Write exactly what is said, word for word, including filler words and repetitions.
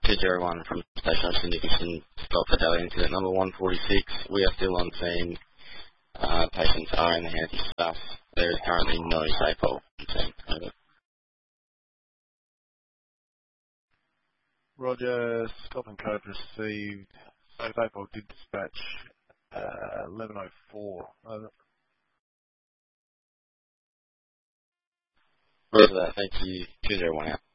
two zero one from Station Ocean Dickinson, Stop Fatality Incident number one forty-six. We are still on scene. Uh, patients are in the hands of staff. There is currently no safe hold on scene. Over. Roger, Scotland Code received. Safe hold did dispatch uh, eleven oh four. Over. Roger that, thank you. two zero one out.